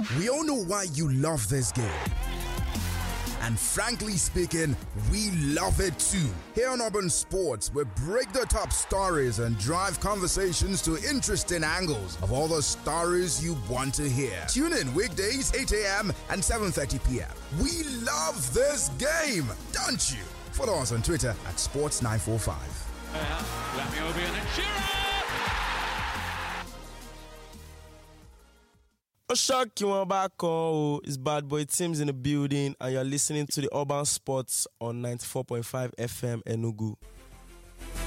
We all know why you love this game. And frankly speaking, we love it too. Here on Urban Sports, we break the top stories and drive conversations to interesting angles of all the stories you want to hear. Tune in weekdays 8 a.m. and 7:30 p.m. We love this game, don't you? Follow us on Twitter at Sports945. Shock you on back on. It's Bad Boy Teams in the building, and you're listening to the Urban Sports on 94.5 FM Enugu.